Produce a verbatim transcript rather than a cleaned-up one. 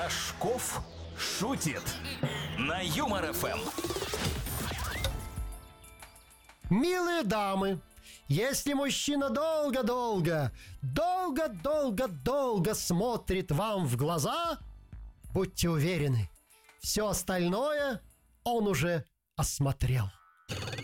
Рожков шутит на Юмор эф эм. Милые дамы, если мужчина долго-долго, долго-долго-долго смотрит вам в глаза, будьте уверены, все остальное он уже осмотрел.